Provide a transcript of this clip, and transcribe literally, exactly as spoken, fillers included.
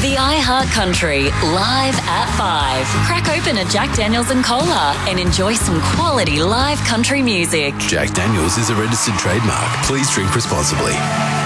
The iHeart Country, live at five. Crack open a Jack Daniels and Cola and enjoy some quality live country music. Jack Daniels is a registered trademark. Please drink responsibly.